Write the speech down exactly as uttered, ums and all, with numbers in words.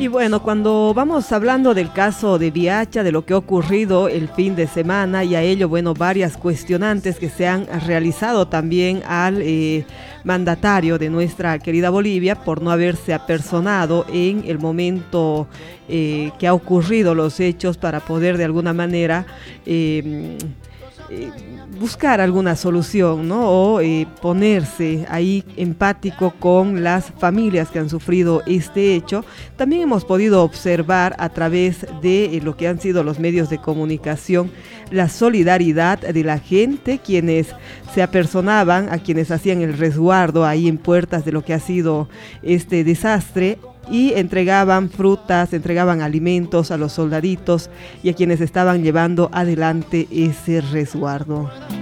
Y bueno, cuando vamos hablando del caso de Viacha, de lo que ha ocurrido el fin de semana, y a ello, bueno, varias cuestionantes que se han realizado también al eh, mandatario de nuestra querida Bolivia por no haberse apersonado en el momento eh, que ha ocurrido los hechos para poder de alguna manera eh, eh, buscar alguna solución, ¿no? O eh, ponerse ahí empático con las familias que han sufrido este hecho. También hemos podido observar a través de eh, lo que han sido los medios de comunicación la solidaridad de la gente, quienes se apersonaban, a quienes hacían el resguardo ahí en puertas de lo que ha sido este desastre, y entregaban frutas, entregaban alimentos a los soldaditos y a quienes estaban llevando adelante ese resguardo.